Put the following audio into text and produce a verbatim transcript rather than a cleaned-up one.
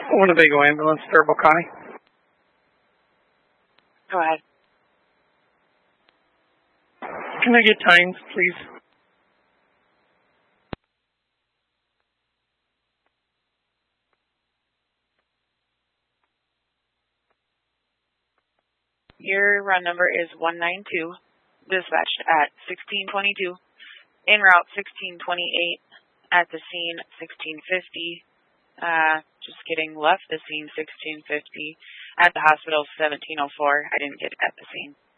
Winnebago ambulance, Faribault County. Go ahead. Can I get times, please? Your run number is one nine two, dispatched at sixteen twenty-two, en route sixteen twenty-eight, at the scene sixteen fifty, uh, just getting left the scene sixteen fifty, at the hospital seventeen oh four. I didn't get at the scene.